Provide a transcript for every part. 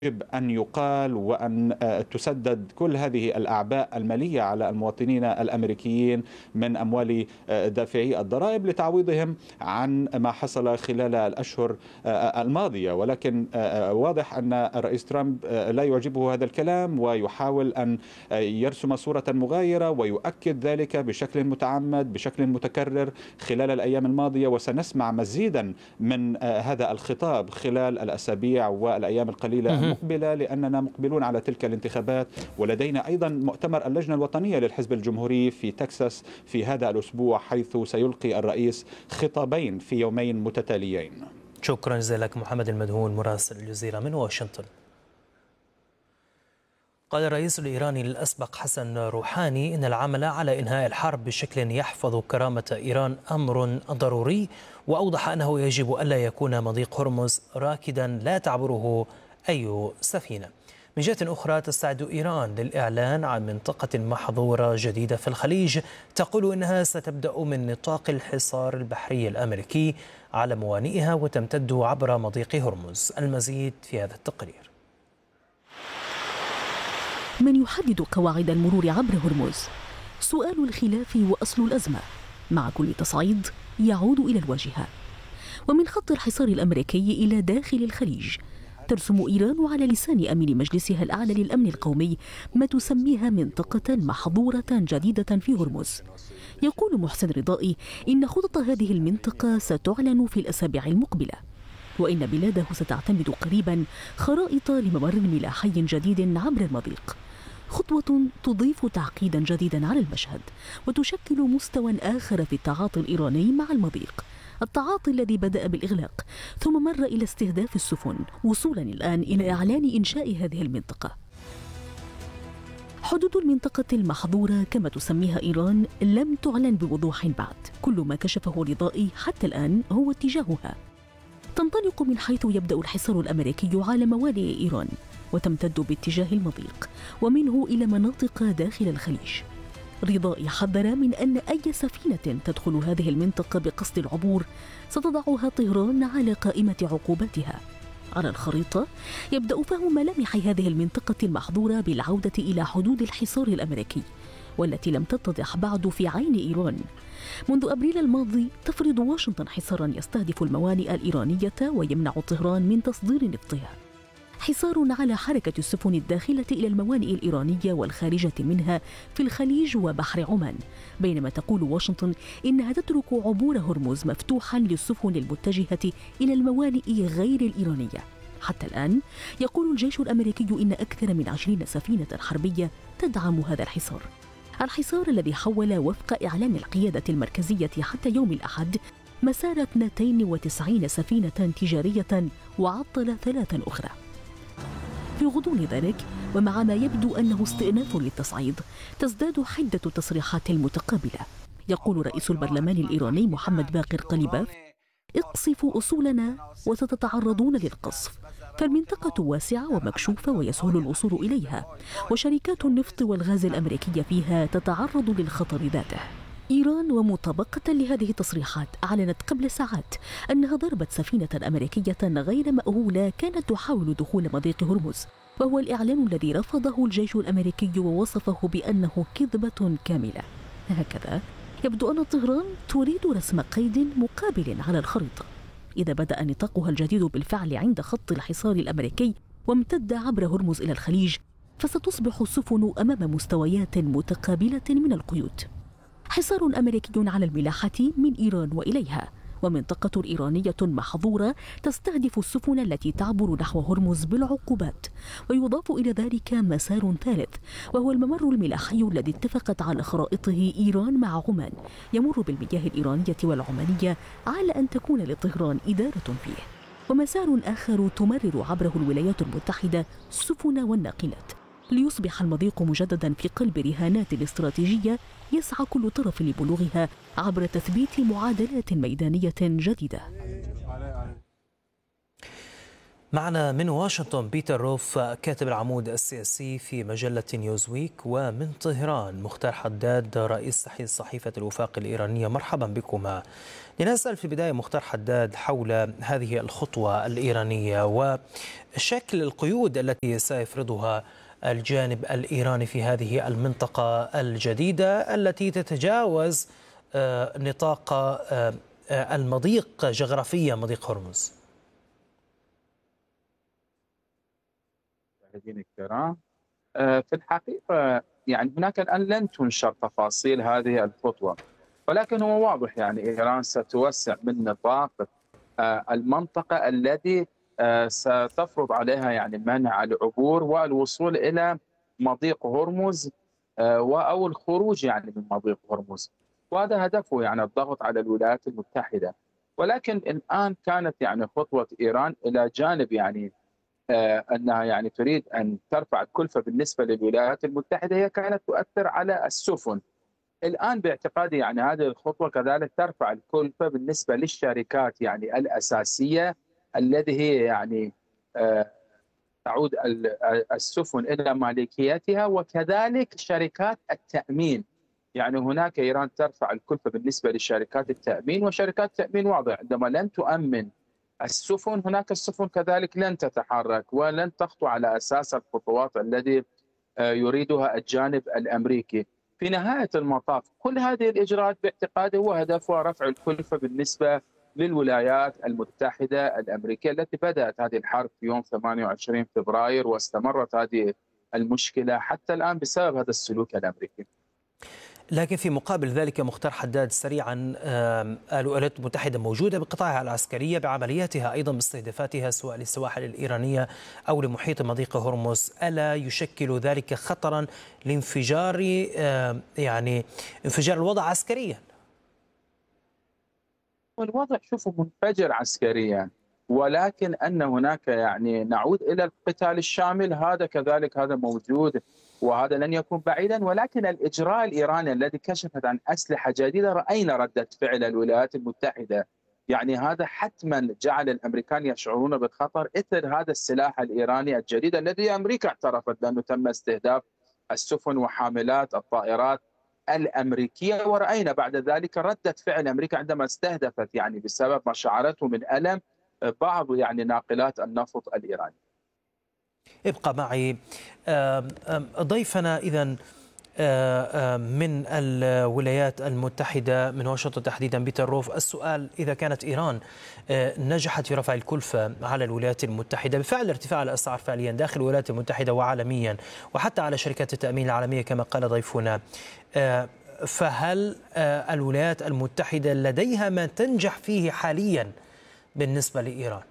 يجب أن يقال وأن تسدد كل هذه الأعباء المالية على المواطنين الأمريكيين من أموال دافعي الضرائب لتعويضهم عن ما حصل خلال الأشهر الماضية. ولكن واضح أن الرئيس ترامب لا يعجبه هذا الكلام ويحاول أن يرسم صورة مغايرة ويؤكد ذلك بشكل متعمد بشكل متكرر خلال الأيام الماضية، وسنسمع مزيدا من هذا الخطاب خلال الأسابيع والأيام القليلة مقبلة، لأننا مقبلون على تلك الانتخابات. ولدينا أيضا مؤتمر اللجنة الوطنية للحزب الجمهوري في تكساس في هذا الأسبوع، حيث سيلقي الرئيس خطابين في يومين متتاليين. شكرا جزيلا لك محمد المدهون مراسل الجزيرة من واشنطن. قال الرئيس الإيراني الأسبق حسن روحاني إن العمل على إنهاء الحرب بشكل يحفظ كرامة إيران أمر ضروري، وأوضح أنه يجب ألا يكون مضيق هرمز راكدا لا تعبره أي سفينة. من جهة أخرى تستعد إيران للإعلان عن منطقة محظورة جديدة في الخليج، تقول إنها ستبدأ من نطاق الحصار البحري الأمريكي على موانئها وتمتد عبر مضيق هرمز. المزيد في هذا التقرير. من يحدد قواعد المرور عبر هرمز؟ سؤال الخلاف وأصل الأزمة، مع كل تصعيد يعود إلى الواجهة. ومن خط الحصار الأمريكي إلى داخل الخليج، ترسم إيران على لسان أمين مجلسها الأعلى للأمن القومي ما تسميها منطقة محظورة جديدة في هرمز. يقول محسن رضائي إن خطط هذه المنطقة ستعلن في الأسابيع المقبلة، وإن بلاده ستعتمد قريبا خرائط لممر ملاحي جديد عبر المضيق، خطوة تضيف تعقيدا جديدا على المشهد وتشكل مستوى آخر في التعاطي الإيراني مع المضيق، التعاطي الذي بدأ بالإغلاق ثم مر إلى استهداف السفن، وصولا الآن إلى إعلان إنشاء هذه المنطقة. حدود المنطقة المحظورة كما تسميها إيران لم تعلن بوضوح بعد، كل ما كشفه رضائي حتى الآن هو اتجاهها. تنطلق من حيث يبدأ الحصار الأمريكي على موانئ إيران وتمتد باتجاه المضيق ومنه إلى مناطق داخل الخليج. رضائي حذر من أن أي سفينة تدخل هذه المنطقة بقصد العبور ستضعها طهران على قائمة عقوباتها. على الخريطة يبدأ فهم ملامح هذه المنطقة المحظورة بالعودة إلى حدود الحصار الأمريكي، والتي لم تتضح بعد في عين إيران. منذ أبريل الماضي تفرض واشنطن حصارا يستهدف الموانئ الإيرانية ويمنع طهران من تصدير نفطها، حصار على حركة السفن الداخلة إلى الموانئ الإيرانية والخارجة منها في الخليج وبحر عمان، بينما تقول واشنطن إنها تترك عبور هرمز مفتوحا للسفن المتجهة إلى الموانئ غير الإيرانية. حتى الآن يقول الجيش الأمريكي إن أكثر من 20 سفينة حربية تدعم هذا الحصار، الحصار الذي حول وفق إعلان القيادة المركزية حتى يوم الأحد مسار 92 سفينة تجارية وعطل 3 أخرى. في غضون ذلك ومع ما يبدو أنه استئناف للتصعيد، تزداد حدة التصريحات المتقابلة. يقول رئيس البرلمان الإيراني محمد باقر قليباف: اقصفوا أصولنا وستتعرضون للقصف، فالمنطقة واسعة ومكشوفة ويسهل الوصول إليها، وشركات النفط والغاز الأمريكية فيها تتعرض للخطر ذاته. إيران ومطابقة لهذه التصريحات أعلنت قبل ساعات أنها ضربت سفينة أمريكية غير مأهولة كانت تحاول دخول مضيق هرمز، وهو الإعلان الذي رفضه الجيش الأمريكي ووصفه بأنه كذبة كاملة. هكذا يبدو أن طهران تريد رسم قيد مقابل على الخريطة. إذا بدأ نطاقها الجديد بالفعل عند خط الحصار الأمريكي وامتد عبر هرمز إلى الخليج، فستصبح السفن أمام مستويات متقابلة من القيود. حصار أمريكي على الملاحة من إيران وإليها، ومنطقة إيرانية محظورة تستهدف السفن التي تعبر نحو هرمز بالعقوبات، ويضاف إلى ذلك مسار ثالث وهو الممر الملاحي الذي اتفقت على خرائطه إيران مع عمان، يمر بالمياه الإيرانية والعمانية على أن تكون لطهران إدارة فيه، ومسار آخر تمرر عبره الولايات المتحدة السفن والناقلات، ليصبح المضيق مجددا في قلب رهانات الاستراتيجية يسعى كل طرف لبلوغها عبر تثبيت معادلات ميدانية جديدة. معنا من واشنطن بيتر روف كاتب العمود السياسي في مجلة نيوزويك، ومن طهران مختار حداد رئيس تحرير صحيفة الوفاق الإيرانية. مرحبا بكما. لنسأل في البداية مختار حداد حول هذه الخطوة الإيرانية وشكل القيود التي سيفرضها الجانب الإيراني في هذه المنطقة الجديدة التي تتجاوز نطاق المضيق جغرافيا، مضيق هرمز. مشاهدينا الكرام، في الحقيقة يعني هناك الآن لن تنشر تفاصيل هذه الخطوة، ولكن هو واضح يعني إيران ستوسع من نطاق المنطقة الذي ستفرض عليها يعني منع العبور والوصول إلى مضيق هرمز أو الخروج يعني من مضيق هرمز، وهذا هدفه يعني الضغط على الولايات المتحدة. ولكن الآن كانت يعني خطوة إيران إلى جانب يعني أنها يعني تريد أن ترفع الكلفة بالنسبة للولايات المتحدة، هي كانت تؤثر على السفن. الآن باعتقادي يعني هذه الخطوة كذلك ترفع الكلفة بالنسبة للشركات يعني الأساسية التي هي يعني تعود السفن إلى مالكيتها، وكذلك شركات التأمين. يعني هناك إيران ترفع الكلفة بالنسبة لشركات التأمين، وشركات التأمين واضح عندما لن تؤمن السفن هناك السفن كذلك لن تتحرك ولن تخطو على أساس الخطوات التي يريدها الجانب الأمريكي. في نهاية المطاف كل هذه الإجراءات باعتقادي هو هدفها رفع الكلفة بالنسبة للولايات المتحدة الأمريكية التي بدأت هذه الحرب في يوم 28 فبراير واستمرت هذه المشكلة حتى الآن بسبب هذا السلوك الأمريكي. لكن في مقابل ذلك مختار حداد سريعا، الولايات المتحدة موجودة بقطاعها العسكرية بعملياتها أيضا باستهدافاتها سواء للسواحل الإيرانية أو لمحيط مضيق هرمز. ألا يشكل ذلك خطرا لانفجار يعني انفجار الوضع عسكريا؟ الوضع شوفوا منفجر عسكريا، ولكن أن هناك يعني نعود إلى القتال الشامل، هذا كذلك هذا موجود وهذا لن يكون بعيدا. ولكن الإجراء الإيراني الذي كشفت عن أسلحة جديدة، رأينا ردة فعل الولايات المتحدة، يعني هذا حتما جعل الأمريكان يشعرون بالخطر إثر هذا السلاح الإيراني الجديد الذي أمريكا اعترفت بأنه تم استهداف السفن وحاملات الطائرات الأمريكية. ورأينا بعد ذلك ردة فعل أمريكا عندما استهدفت يعني بسبب ما شعرته من ألم بعض يعني ناقلات النفط الإيراني. ابقى معي ضيفنا إذن من الولايات المتحدة من واشنطن تحديدا بيتر روف. السؤال: إذا كانت إيران نجحت في رفع الكلفة على الولايات المتحدة بفعل ارتفاع الأسعار فعليا داخل الولايات المتحدة وعالميا وحتى على شركات التأمين العالمية كما قال ضيفنا، فهل الولايات المتحدة لديها ما تنجح فيه حاليا بالنسبة لإيران؟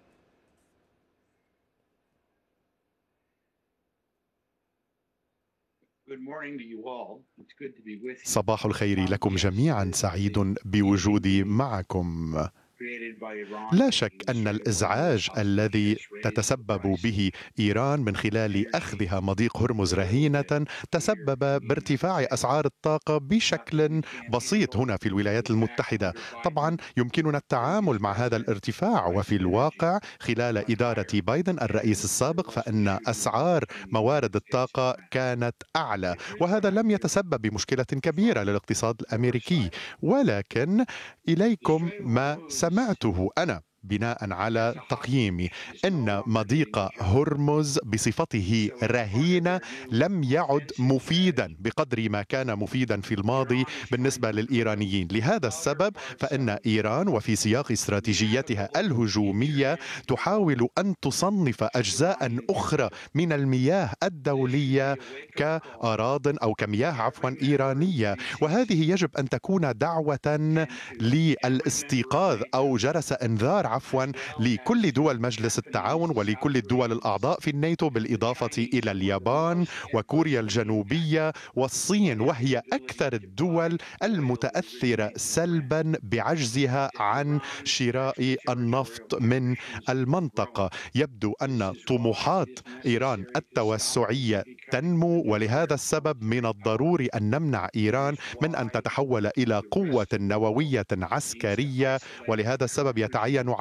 صباح الخير لكم جميعا، سعيد بوجودي معكم. لا شك أن الإزعاج الذي تتسبب به إيران من خلال أخذها مضيق هرمز رهينة تسبب بارتفاع أسعار الطاقة بشكل بسيط هنا في الولايات المتحدة. طبعا يمكننا التعامل مع هذا الارتفاع، وفي الواقع خلال إدارة بايدن الرئيس السابق فإن أسعار موارد الطاقة كانت أعلى، وهذا لم يتسبب بمشكلة كبيرة للاقتصاد الأمريكي. ولكن إليكم ما سمعته أنا بناء على تقييمي أن مضيق هرمز بصفته رهينة لم يعد مفيدا بقدر ما كان مفيدا في الماضي بالنسبة للإيرانيين. لهذا السبب فإن إيران وفي سياق استراتيجيتها الهجومية تحاول أن تصنف أجزاء أخرى من المياه الدولية كأراضٍ أو كمياه إيرانية، وهذه يجب أن تكون دعوة للاستيقاظ أو جرس إنذار لكل دول مجلس التعاون ولكل الدول الأعضاء في الناتو، بالإضافة إلى اليابان وكوريا الجنوبية والصين، وهي أكثر الدول المتأثرة سلبا بعجزها عن شراء النفط من المنطقة. يبدو أن طموحات إيران التوسعية تنمو، ولهذا السبب من الضروري أن نمنع إيران من أن تتحول إلى قوة نووية عسكرية، ولهذا السبب يتعين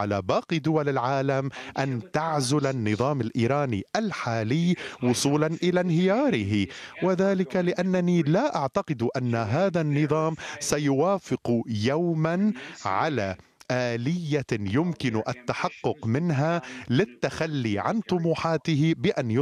على باقي دول العالم أن تعزل النظام الإيراني الحالي وصولا إلى انهياره، وذلك لأنني لا أعتقد أن هذا النظام سيوافق يوما على آلية يمكن التحقق منها للتخلي عن طموحاته بأن